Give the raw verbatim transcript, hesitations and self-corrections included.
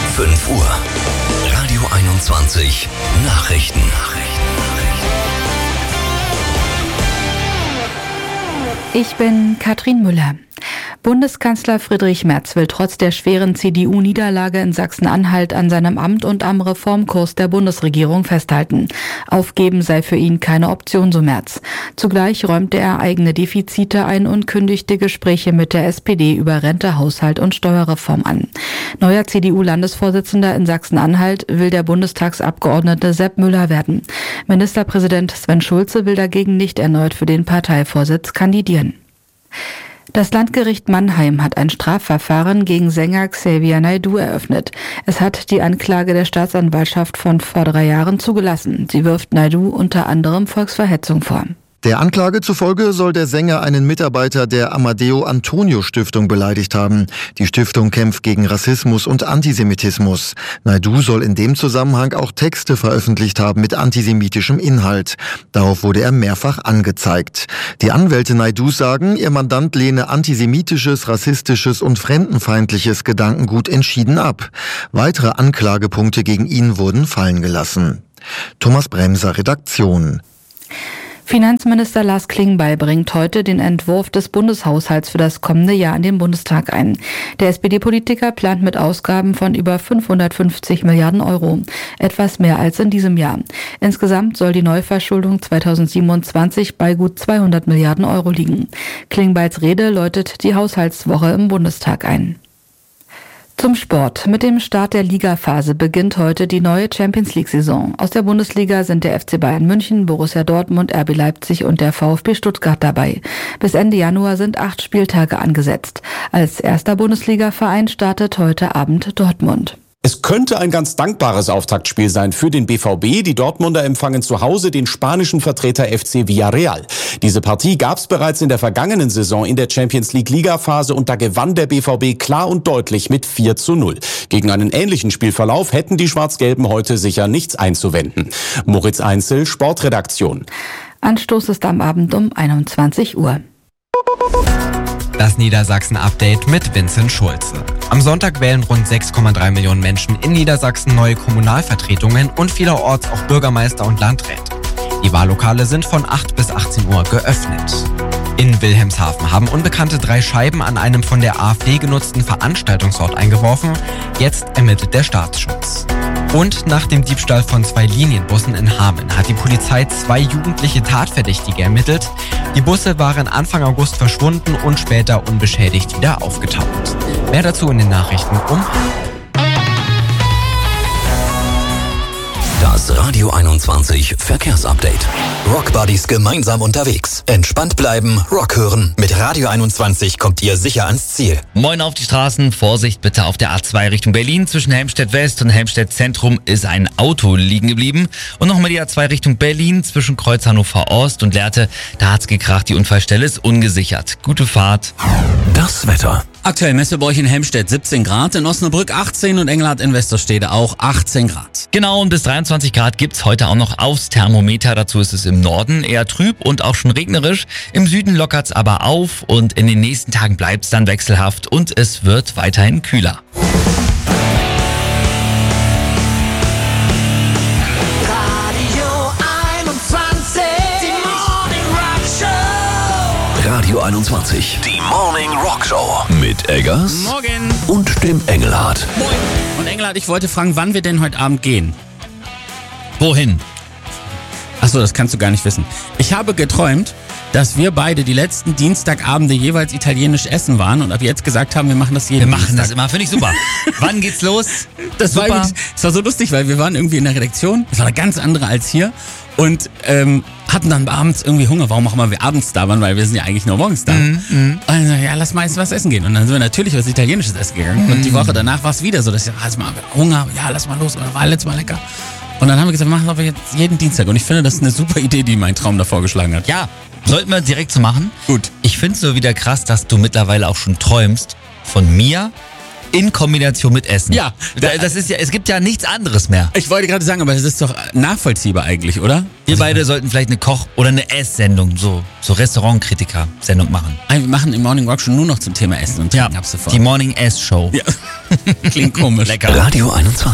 fünf Uhr. Radio einundzwanzig Nachrichten. Ich bin Katrin Müller. Bundeskanzler Friedrich Merz will trotz der schweren C D U-Niederlage in Sachsen-Anhalt an seinem Amt und am Reformkurs der Bundesregierung festhalten. Aufgeben sei für ihn keine Option, so Merz. Zugleich räumte er eigene Defizite ein und kündigte Gespräche mit der S P D über Rente, Haushalt und Steuerreform an. Neuer C D U-Landesvorsitzender in Sachsen-Anhalt will der Bundestagsabgeordnete Sepp Müller werden. Ministerpräsident Sven Schulze will dagegen nicht erneut für den Parteivorsitz kandidieren. Das Landgericht Mannheim hat ein Strafverfahren gegen Sänger Xavier Naidoo eröffnet. Es hat die Anklage der Staatsanwaltschaft von vor drei Jahren zugelassen. Sie wirft Naidoo unter anderem Volksverhetzung vor. Der Anklage zufolge soll der Sänger einen Mitarbeiter der Amadeo Antonio Stiftung beleidigt haben. Die Stiftung kämpft gegen Rassismus und Antisemitismus. Naidoo soll in dem Zusammenhang auch Texte veröffentlicht haben mit antisemitischem Inhalt. Darauf wurde er mehrfach angezeigt. Die Anwälte Naidoos sagen, ihr Mandant lehne antisemitisches, rassistisches und fremdenfeindliches Gedankengut entschieden ab. Weitere Anklagepunkte gegen ihn wurden fallen gelassen. Thomas Bremser, Redaktion. Finanzminister Lars Klingbeil bringt heute den Entwurf des Bundeshaushalts für das kommende Jahr in den Bundestag ein. Der S P D-Politiker plant mit Ausgaben von über fünfhundertfünfzig Milliarden Euro, etwas mehr als in diesem Jahr. Insgesamt soll die Neuverschuldung zweitausendsiebenundzwanzig bei gut zweihundert Milliarden Euro liegen. Klingbeils Rede läutet die Haushaltswoche im Bundestag ein. Zum Sport. Mit dem Start der Ligaphase beginnt heute die neue Champions-League-Saison. Aus der Bundesliga sind der F C Bayern München, Borussia Dortmund, R B Leipzig und der VfB Stuttgart dabei. Bis Ende Januar sind acht Spieltage angesetzt. Als erster Bundesliga-Verein startet heute Abend Dortmund. Es könnte ein ganz dankbares Auftaktspiel sein für den B V B. Die Dortmunder empfangen zu Hause den spanischen Vertreter F C Villarreal. Diese Partie gab es bereits in der vergangenen Saison in der Champions League Ligaphase und da gewann der B V B klar und deutlich mit vier zu null. Gegen einen ähnlichen Spielverlauf hätten die Schwarz-Gelben heute sicher nichts einzuwenden. Moritz Einzel, Sportredaktion. Anstoß ist am Abend um einundzwanzig Uhr. Das Niedersachsen-Update mit Vincent Schulze. Am Sonntag wählen rund sechs Komma drei Millionen Menschen in Niedersachsen neue Kommunalvertretungen und vielerorts auch Bürgermeister und Landräte. Die Wahllokale sind von acht bis achtzehn Uhr geöffnet. In Wilhelmshaven haben Unbekannte drei Scheiben an einem von der AfD genutzten Veranstaltungsort eingeworfen. Jetzt ermittelt der Staatsschutz. Und nach dem Diebstahl von zwei Linienbussen in Hameln hat die Polizei zwei jugendliche Tatverdächtige ermittelt. Die Busse waren Anfang August verschwunden und später unbeschädigt wieder aufgetaucht. Mehr dazu in den Nachrichten um. Das Radio einundzwanzig Verkehrsupdate. Rock Buddies gemeinsam unterwegs. Entspannt bleiben, Rock hören. Mit Radio einundzwanzig kommt ihr sicher ans Ziel. Moin auf die Straßen. Vorsicht bitte auf der A zwei Richtung Berlin. Zwischen Helmstedt West und Helmstedt Zentrum ist ein Auto liegen geblieben. Und nochmal die A zwei Richtung Berlin zwischen Kreuz Hannover Ost und Lehrte. Da hat's gekracht. Die Unfallstelle ist ungesichert. Gute Fahrt. Das Wetter. Aktuell messen wir bei euch in Helmstedt siebzehn Grad, in Osnabrück achtzehn und Engelhardt in Westerstede auch achtzehn Grad. Genau, und bis dreiundzwanzig Grad gibt's heute auch noch aufs Thermometer. Dazu ist es im Norden eher trüb und auch schon regnerisch. Im Süden lockert's aber auf und in den nächsten Tagen bleibt's dann wechselhaft und es wird weiterhin kühler. Radio einundzwanzig, die Morning Rock Show mit Eggers Morgen. Und dem Engelhardt. Moin. Und Engelhardt, ich wollte fragen, wann wir denn heute Abend gehen? Wohin? Achso, das kannst du gar nicht wissen. Ich habe geträumt, dass wir beide die letzten Dienstagabende jeweils italienisch essen waren und ab jetzt gesagt haben, wir machen das jeden Wir machen Dienstag. das immer, finde ich super. Wann geht's los? Das war, Super. das war so lustig, weil wir waren irgendwie in der Redaktion, das war eine ganz andere als hier und ähm, hatten dann abends irgendwie Hunger. Warum auch immer wir abends da waren, weil wir sind ja eigentlich nur morgens da. Mm, mm. Also, ja, lass mal jetzt was essen gehen. Und dann sind wir natürlich was Italienisches essen gegangen. Mm. Und die Woche danach war es wieder so, dass ich, ah, mal Hunger, ja, lass mal los, war letztes Mal lecker. Und dann haben wir gesagt, wir machen das aber jetzt jeden Dienstag. Und ich finde, das ist eine super Idee, die mein Traum da vorgeschlagen hat. Ja, sollten wir direkt so machen. Gut. Ich finde es nur wieder krass, dass du mittlerweile auch schon träumst von mir in Kombination mit Essen. Ja. Da- Das ist ja, es gibt ja nichts anderes mehr. Ich wollte gerade sagen, aber das ist doch nachvollziehbar eigentlich, oder? Wir beide sollten vielleicht eine Koch- oder eine Esssendung, so, so Restaurantkritiker-Sendung machen. Wir machen im Morning Rock schon nur noch zum Thema Essen und Trinken ab sofort. die Morning Ess Show. Ja. Klingt komisch. Lecker. Radio einundzwanzig.